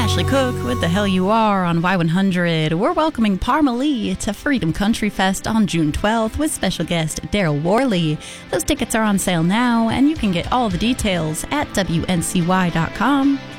Ashley Cook with The Hell You Are on Y100. We're welcoming Parma Lee to Freedom Country Fest on June 12th with special guest Daryl Worley. Those tickets are on sale now, and you can get all the details at WNCY.com.